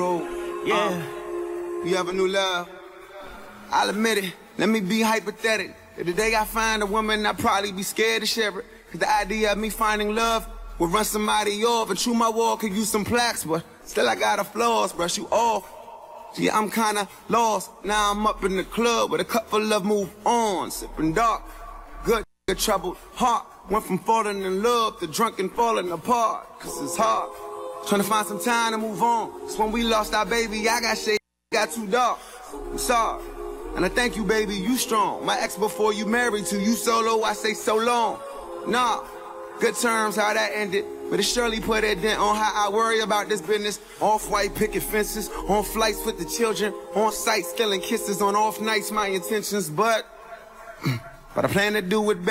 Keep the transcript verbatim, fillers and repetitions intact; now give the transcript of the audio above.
road. Yeah. Uh, you ever knew love? I'll admit it. Let me be hypothetical. If the day I find a woman, I'd probably be scared to share it. Cause the idea of me finding love would run somebody off. And true, my wall could use some plaques, but still I got a flaws, brush you off. Yeah, I'm kinda lost. Now I'm up in the club with a cup full of move on. Sipping dark, good, good troubled heart. Went from falling in love to drunk and falling apart. Cause it's hard, trying to find some time to move on. Cause when we lost our baby, I got shade, got too dark. I'm sorry, and I thank you, baby, you strong. My ex before you married to you solo, I say so long. Nah, good terms, how that ended. But it surely put a dent on how I worry about this business. Off-white picket fences, on flights with the children, on site stealing kisses on off nights, my intentions, but, but I plan to do it better.